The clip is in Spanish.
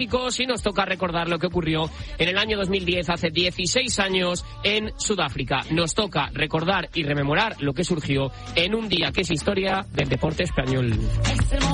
y nos toca recordar lo que ocurrió en el año 2010, hace 16 años, en Sudáfrica. Nos toca recordar y rememorar lo que surgió en un día que es historia del deporte español.